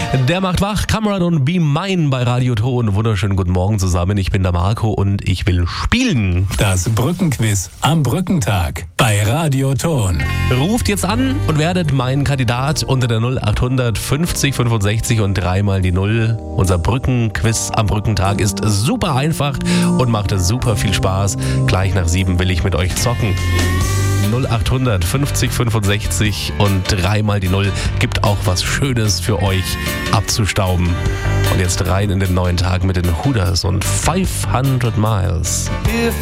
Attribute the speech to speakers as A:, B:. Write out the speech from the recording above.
A: Der macht wach, Cameron und Be Mine bei Radio Ton. Wunderschönen guten Morgen zusammen. Ich bin der Marco und ich will spielen.
B: Das Brückenquiz am Brückentag bei Radio Ton.
A: Ruft jetzt an und werdet mein Kandidat unter der 0800 50 65 und dreimal die 0. Unser Brückenquiz am Brückentag ist super einfach und macht super viel Spaß. Gleich nach 7 will ich mit euch zocken. 0800 50 65 und dreimal die 0 gibt auch was Schönes für euch abzustauben. Und jetzt rein in den neuen Tag mit den Hooters und 500 Miles.